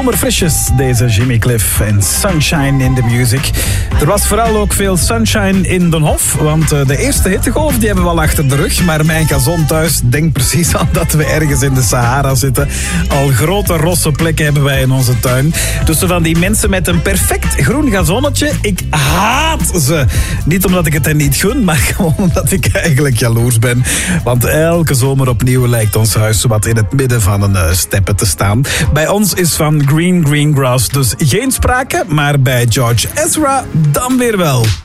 zomerfrisjes, deze Jimmy Cliff en Sunshine in the Music. Er was vooral ook veel sunshine in Den Hof, want de eerste hittegolf die hebben we al achter de rug. Maar mijn gazon thuis denkt precies aan dat we ergens in de Sahara zitten. Al grote rosse plekken hebben wij in onze tuin. Tussen van die mensen met een perfect groen gazonnetje, ik haat ze. Niet omdat ik het hen niet gun, maar gewoon omdat ik eigenlijk jaloers ben. Want elke zomer opnieuw lijkt ons huis wat in het midden van een steppe te staan. Bij ons is van green grass dus geen sprake, maar bij George Ezra dan weer wel.